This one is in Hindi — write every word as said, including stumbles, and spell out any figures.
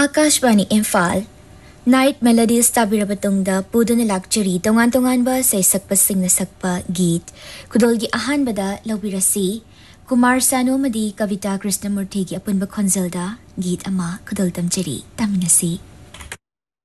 आकाशवाणी इम्फाल नाइट मेलोडीज ताबिरब तुंगदा पुदुना लाक्चरी तोंगान तोंगानबा से सकपा सिंगना सकपा गीत कुदोलगी अहानबदा लौबिरसी कुमार सानोमदी कविता कृष्णमूर्ति की अपुनबा खोंजलदा गीत अमा कुदोल तमचरी तामिनसी